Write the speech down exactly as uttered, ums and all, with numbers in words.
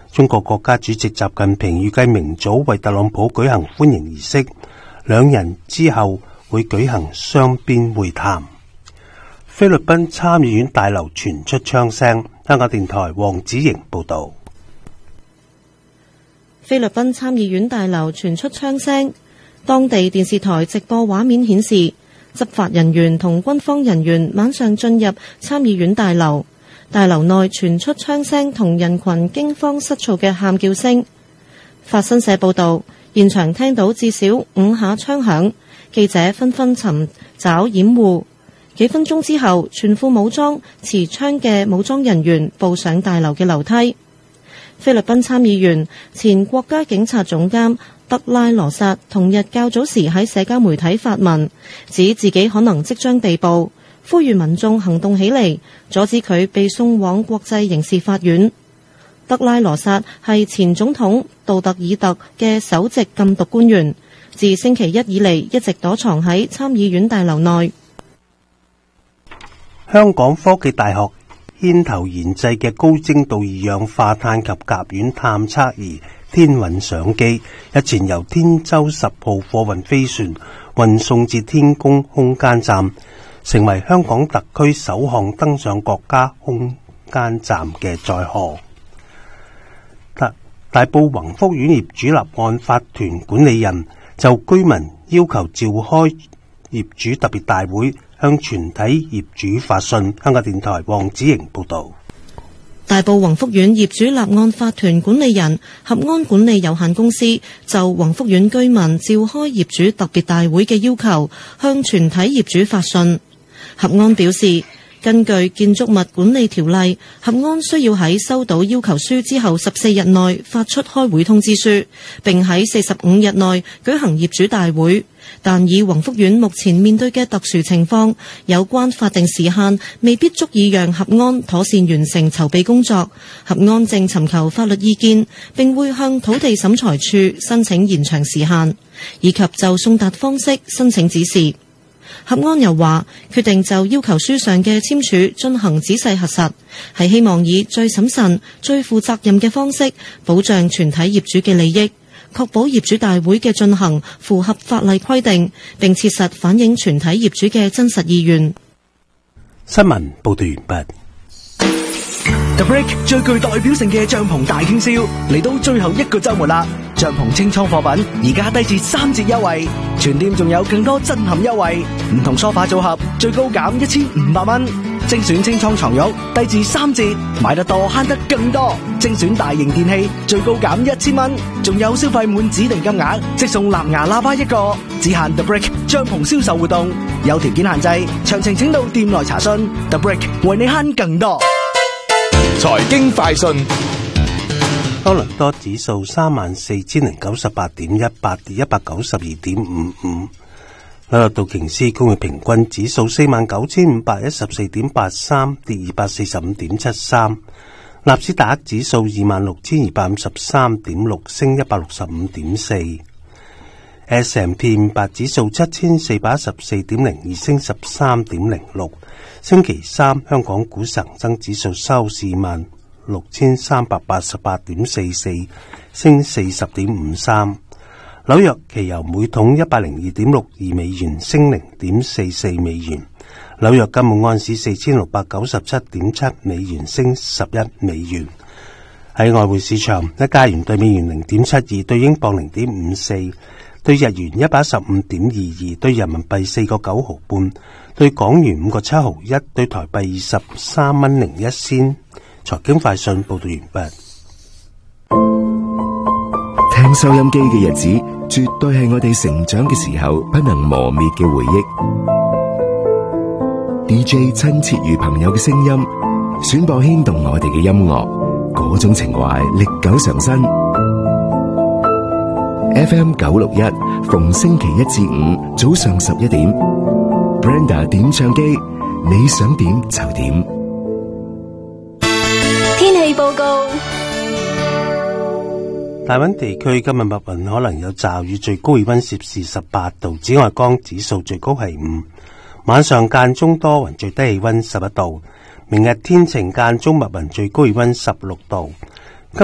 中國國家主席習近平預計明早為特朗普舉行歡迎儀式，兩人之後會舉行雙邊會談。菲律賓參議院大樓傳出槍聲，香港電台黃子瑩報道。 菲律賓參議院大樓傳出槍聲，當地電視台直播畫面顯示，執法人員同軍方人員晚上進入參議院大樓。大樓內傳出槍聲同人群驚慌失措嘅喊叫聲。法新社報道，現場聽到至少五下槍響，記者紛紛尋找掩護。幾分鐘之後，全副武裝持槍嘅武裝人員步上大樓嘅樓梯。菲律賓參議員、前國家警察總監德拉羅薩同日較早時喺社交媒體發文，指自己可能即將被捕，呼籲民眾行動起嚟，阻止佢被送往國際刑事法院。德拉羅薩係前總統杜特爾特嘅首席禁毒官員，自星期一以嚟一直躲藏喺參議院大樓內。 香港科技大學牽頭研製嘅高精度二氧化碳及甲烷探測儀天韻相機，日前由天舟十號貨運飛船運送至天宮空間站，成為香港特區首項登上國家空間站嘅載荷。大, 大埔宏福苑業主立案法團管理人就居民要求召開業主特別大會，向全體業主發信。香港電台黃子瑩報道。 大埔宏福苑業主立案法團管理人合安管理有限公司就宏福苑居民召開業主特別大會嘅要求，向全體業主發信。合安表示，根據建築物管理條例，合安需要喺收到要求書之後十四日內發出開會通知書，並喺四十五日內舉行業主大會。但以宏福苑目前面對嘅特殊情況，有關法定時限未必足以讓合安妥善完成籌備工作。合安正尋求法律意見，並會向土地審裁處申請延長時限，以及就送達方式申請指示。合安又話，決定就要求書上嘅簽署進行仔細核實，係希望以最審慎、最負責任嘅方式保障全體業主嘅利益，確保業主大會嘅進行符合法例規定，並切實反映全體業主嘅真實意願。 新聞報道完畢。 The Brick 最具代表性嘅帳篷大傾銷嚟到最後一個週末啦！帳篷清倉貨品而家低至三折優惠，全店仲有更多震撼優惠，唔同梳化組合最高減一千五百蚊，精選清倉床褥低至三折，買得多慳得更多，精選大型電器最高減一千蚊，仲有消費滿指定金額即送藍牙喇叭一個，只限 The Brick 帳篷銷售活動，有條件限制，詳情請到店內查詢。The Brick 為你慳更多。 財經快訊， 多倫多指數三萬四千零九十八點一八，跌一百九十二點五五。紐約道瓊斯工業平均指數四萬九千五百一十四點八三，跌二百四十五點七三。納斯達克指數二萬六千二百五十三點六，升一百六十五點四。S and P 五百指數七千四百一十四點零二，升十三點零六。星期三香港股市恒生指數收市萬六千三百八十八點四四，升四十點五三。紐約期油每桶一百零二點六二美元，升零點四四美元。紐約金每盎司四千六百九十七點七美元，升十一美元。喺外匯市場，一加元對美元零點七二，對英鎊零點五四，對日元一百一十五點二二，對人民幣四個九毫半，對港元五個七毫一，對台幣二十三蚊零一仙。財經快訊報道完畢。 聽收音機嘅日子，絕對係我哋成長嘅時候不能磨滅嘅回憶。D J 親切如朋友嘅聲音，選播牽動我哋嘅音樂，嗰種情懷歷久常新。F M 九六一，逢星期一至五早上十一點 ，Brenda 點唱機，你想點就點。 天氣報告。 大溫地區今日密雲可能有驟雨，最高氣溫攝氏十八度，紫外光指數最高係五。晚上間中多雲，最低氣溫十一度。明日天晴間中密雲，最高氣溫十六度。